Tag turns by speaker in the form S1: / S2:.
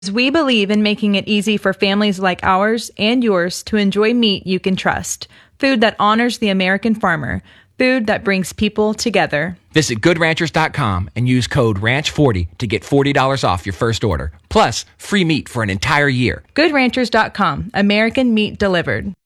S1: We believe in making it easy for families like ours and yours to enjoy meat you can trust. Food that honors the American farmer. Food that brings people together.
S2: Visit GoodRanchers.com and use code RANCH40 to get $40 off your first order. Plus, free meat for an entire year.
S1: GoodRanchers.com. American meat delivered.